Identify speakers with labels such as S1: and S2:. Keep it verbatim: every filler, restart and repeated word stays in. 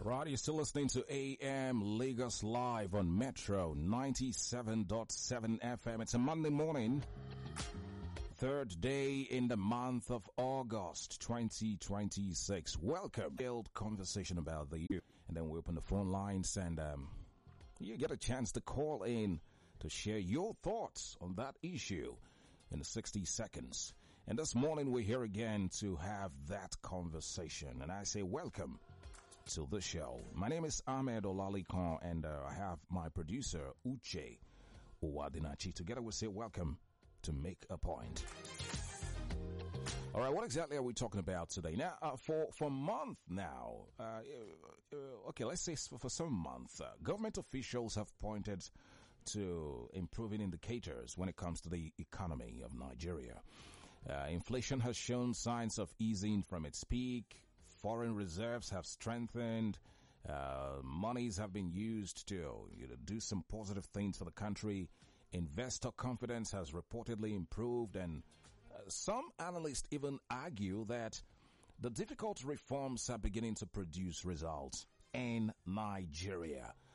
S1: Right, you're still listening to A M Lagos Live on Metro ninety-seven point seven F M. It's a Monday morning, third day in the month of August twenty twenty-six. Welcome. Build conversation about the year, and then we open the phone lines and um, you get a chance to call in to share your thoughts on that issue in sixty seconds. And this morning we're here again to have that conversation, and I say welcome to the show. My name is Ahmed Olalikon, and uh, I have my producer Uche Owadinachi. Together we say welcome to Make a Point. All right, what exactly are we talking about today? Now, uh, for for a month now, uh, uh, okay, let's say for, for some month, uh, government officials have pointed to improving indicators when it comes to the economy of Nigeria. Uh, inflation has shown signs of easing from its peak. Foreign reserves have strengthened. Uh, monies have been used to, you know, do some positive things for the country. Investor confidence has reportedly improved, and uh, some analysts even argue that the difficult reforms are beginning to produce results in Nigeria.